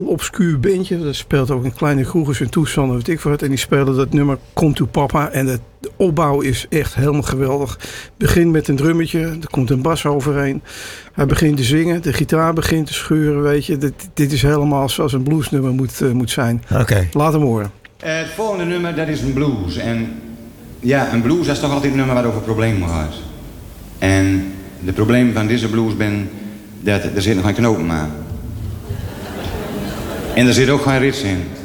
obscuur bandje. Dat speelt ook in kleine kroegers en toestanden, weet ik wat. En die spelen dat nummer Kom to Papa. En de opbouw is echt helemaal geweldig. Begint met een drummetje, er komt een bas overheen. Hij begint te zingen, de gitaar begint te scheuren, weet je. Dit is helemaal zoals een bluesnummer moet zijn. Oké. Laat hem horen. Het volgende nummer, dat is een blues. En ja, een blues, dat is toch altijd een nummer waar over problemen gaat. En de probleem van deze blues ben dat er zit nog geen knopen aan. En er zit ook geen rits in.